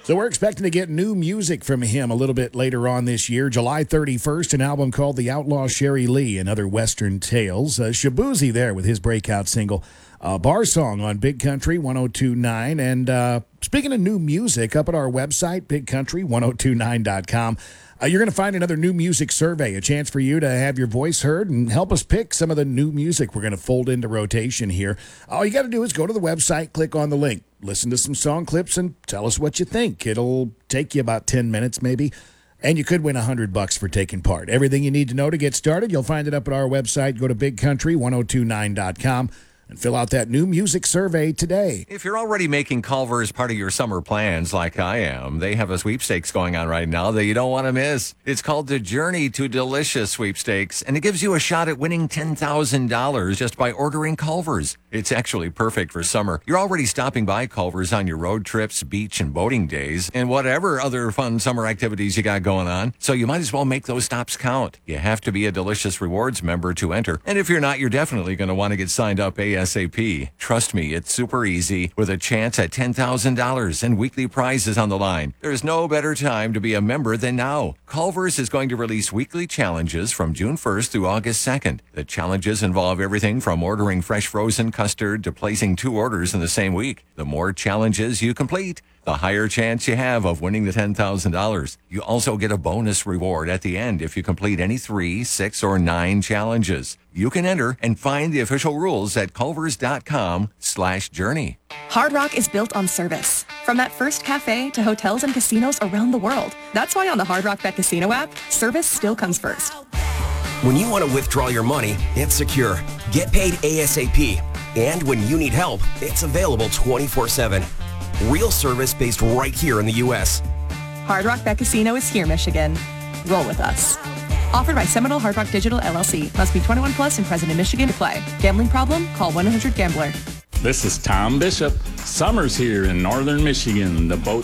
So we're expecting to get new music from him a little bit later on this year. July 31st, an album called The Outlaw Sherry Lee and Other Western Tales. Shabuzi there with his breakout single, Bar Song on Big Country 102.9. And speaking of new music, up at our website, bigcountry1029.com, you're going to find another new music survey, a chance for you to have your voice heard and help us pick some of the new music we're going to fold into rotation here. All you got to do is go to the website, click on the link, listen to some song clips, and tell us what you think. It'll take you about 10 minutes maybe, and you could win $100 for taking part. Everything you need to know to get started, you'll find it up at our website. Go to bigcountry1029.com. and fill out that new music survey today. If you're already making Culver's part of your summer plans like I am, they have a sweepstakes going on right now that you don't want to miss. It's called the Journey to Delicious Sweepstakes, and it gives you a shot at winning $10,000 just by ordering Culver's. It's actually perfect for summer. You're already stopping by Culver's on your road trips, beach and boating days, and whatever other fun summer activities you got going on. So you might as well make those stops count. You have to be a Delicious Rewards member to enter. And if you're not, you're definitely going to want to get signed up ASAP. Trust me, it's super easy with a chance at $10,000 and weekly prizes on the line. There's no better time to be a member than now. Culver's is going to release weekly challenges from June 1st through August 2nd. The challenges involve everything from ordering fresh frozen custard to placing 2 orders in the same week. The more challenges you complete, the higher chance you have of winning the $10,000. You also get a bonus reward at the end if you complete any 3, 6, or 9 challenges. You can enter and find the official rules at culvers.com/journey. Hard Rock is built on service. From that first cafe to hotels and casinos around the world. That's why on the Hard Rock Bet Casino app, service still comes first. When you want to withdraw your money, it's secure. Get paid ASAP. And when you need help, it's available 24/7. Real service based right here in the U.S. Hard Rock Bet Casino is here, Michigan. Roll with us. Offered by Seminole Hard Rock Digital LLC. Must be 21 plus and present in Michigan to play. Gambling problem? Call 1-800-GAMBLER. This is Tom Bishop. Summer's here in northern Michigan. The boat